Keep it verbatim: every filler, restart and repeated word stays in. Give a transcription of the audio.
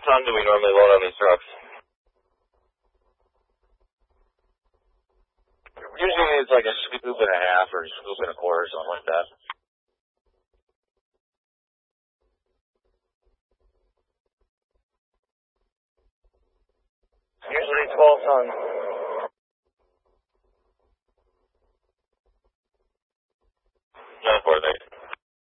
ton do we normally load on these trucks? Usually it's like a scoop and a half or a scoop and a quarter, something like that. Usually twelve tons. Nine four, thanks.